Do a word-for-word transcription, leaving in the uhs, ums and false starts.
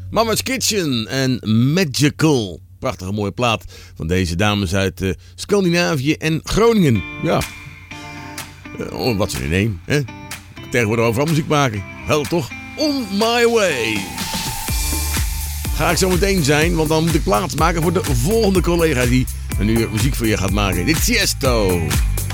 Mama's Kitchen en Magical. Prachtige mooie plaat van deze dames uit uh, Scandinavië en Groningen. Ja, uh, wat ze in één. Hè? Tegenwoordig overal muziek maken. Helder toch? On my way. Ga ik zo meteen zijn, want dan moet ik plaats maken voor de volgende collega die een uur muziek voor je gaat maken. Dit is Tiesto.